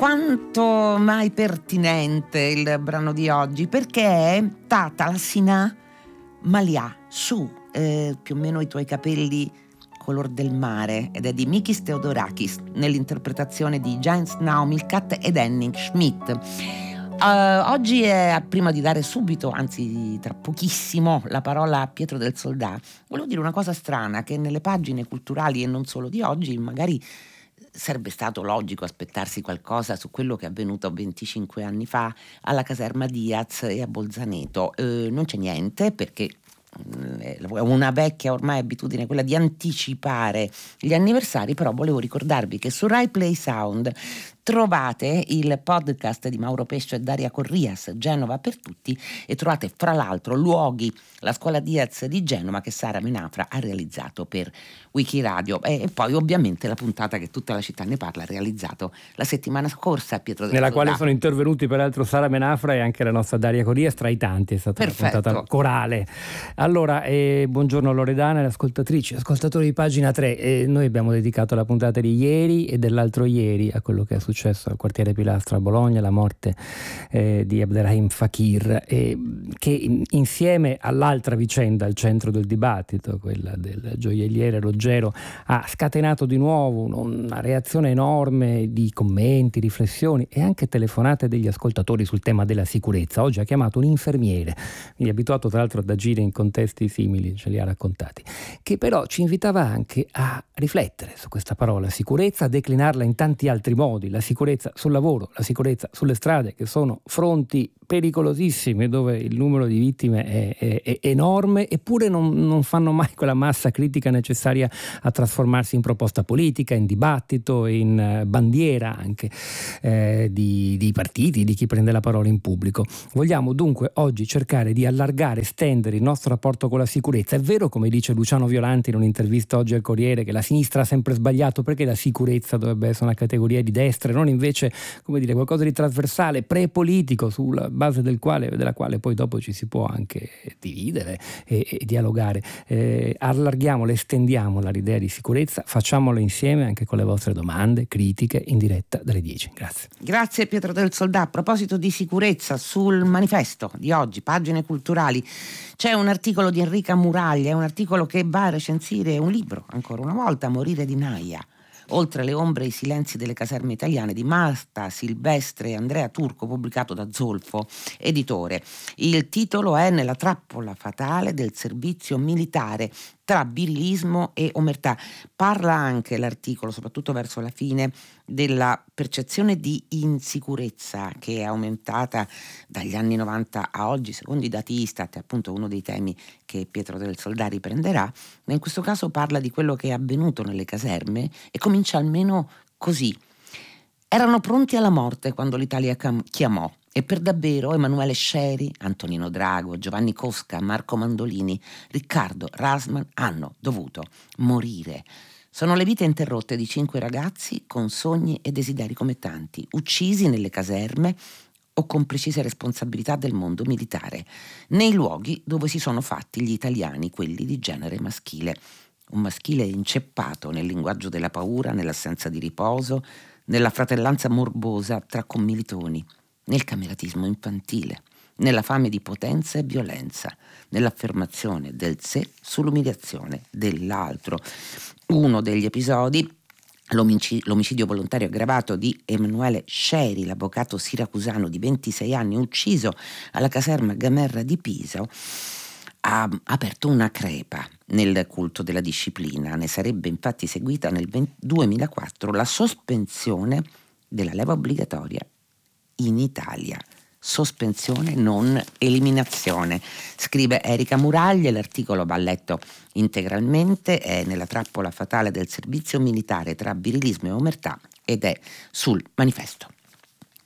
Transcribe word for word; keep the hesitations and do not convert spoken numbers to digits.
quanto mai pertinente il brano di oggi, perché Tata la Sinà Malia su eh, più o meno i tuoi capelli color del mare, ed è di Mikis Theodorakis nell'interpretazione di Jens Naumilcat ed Henning Schmidt. Uh, oggi è, prima di dare subito, anzi tra pochissimo, la parola a Pietro del Soldà, volevo dire una cosa strana, che nelle pagine culturali e non solo di oggi magari sarebbe stato logico aspettarsi qualcosa su quello che è avvenuto venticinque anni fa alla caserma Diaz e a Bolzaneto. Eh, non c'è niente, perché è una vecchia ormai abitudine quella di anticipare gli anniversari, però volevo ricordarvi che su Rai Play Sound trovate il podcast di Mauro Pescio e Daria Corrias, Genova per tutti, e trovate fra l'altro Luoghi, la scuola Diaz di Genova che Sara Menafra ha realizzato per Wikiradio, e, e poi ovviamente la puntata che tutta la città ne parla ha realizzato la settimana scorsa a Pietro del nella Soldà, quale sono intervenuti peraltro Sara Menafra e anche la nostra Daria Corrias, tra i tanti. È stata Perfetto. Una puntata corale. Allora, eh, buongiorno Loredana e le ascoltatrici, ascoltatori di Pagina tre. Eh, noi abbiamo dedicato la puntata di ieri e dell'altro ieri a quello che è successo al quartiere Pilastro a Bologna, la morte eh, di Abderrahim Fakir, eh, che insieme all'altra vicenda al centro del dibattito, quella del gioielliere Ruggero, ha scatenato di nuovo una reazione enorme di commenti, riflessioni e anche telefonate degli ascoltatori sul tema della sicurezza. Oggi ha chiamato un infermiere, quindi abituato tra l'altro ad agire in contesti simili, ce li ha raccontati, che però ci invitava anche a riflettere su questa parola sicurezza, a declinarla in tanti altri modi: la sicurezza sul lavoro, la sicurezza sulle strade, che sono fronti pericolosissimi dove il numero di vittime è, è, è enorme, eppure non, non fanno mai quella massa critica necessaria a trasformarsi in proposta politica, in dibattito, in bandiera anche eh, di, di partiti, di chi prende la parola in pubblico. Vogliamo dunque oggi cercare di allargare, estendere il nostro rapporto con la sicurezza. È vero, come dice Luciano Violanti in un'intervista oggi al Corriere, che la sinistra ha sempre sbagliato, perché la sicurezza dovrebbe essere una categoria di destra e non invece, come dire, qualcosa di trasversale, pre-politico, sulla base del quale, della quale poi dopo ci si può anche dividere e, e dialogare. Eh, allarghiamola, estendiamola l'idea di sicurezza, facciamolo insieme anche con le vostre domande, critiche, in diretta dalle dieci. Grazie. Grazie Pietro del Soldà. A proposito di sicurezza, sul manifesto di oggi, Pagine Culturali, c'è un articolo di Enrica Muraglia, è un articolo che va a recensire un libro, ancora una volta, Morire di Naia. Oltre le ombre e i silenzi delle caserme italiane, di Marta Silvestre e Andrea Turco, pubblicato da Zolfo Editore. Il titolo è Nella trappola fatale del servizio militare, tra virilismo e omertà. Parla anche l'articolo, soprattutto verso la fine, della percezione di insicurezza che è aumentata dagli anni novanta a oggi, secondo i dati Istat, è appunto uno dei temi che Pietro del Soldà riprenderà, ma in questo caso parla di quello che è avvenuto nelle caserme e comincia almeno così. Erano pronti alla morte quando l'Italia chiamò, e per davvero Emanuele Sceri, Antonino Drago, Giovanni Cosca, Marco Mandolini, Riccardo Rasman hanno dovuto morire. Sono le vite interrotte di cinque ragazzi con sogni e desideri come tanti, uccisi nelle caserme o con precise responsabilità del mondo militare, nei luoghi dove si sono fatti gli italiani, quelli di genere maschile. Un maschile inceppato nel linguaggio della paura, nell'assenza di riposo, nella fratellanza morbosa tra commilitoni, nel cameratismo infantile, nella fame di potenza e violenza, nell'affermazione del sé sull'umiliazione dell'altro. Uno degli episodi, l'omici- l'omicidio volontario aggravato di Emanuele Sceri, l'avvocato siracusano di ventisei anni ucciso alla caserma Gamerra di Pisa, ha aperto una crepa nel culto della disciplina. Ne sarebbe infatti seguita nel duemilaquattro la sospensione della leva obbligatoria in Italia. Sospensione, non eliminazione, scrive Erika Muraglia. L'articolo va letto integralmente, è Nella trappola fatale del servizio militare, tra virilismo e omertà, ed è sul manifesto.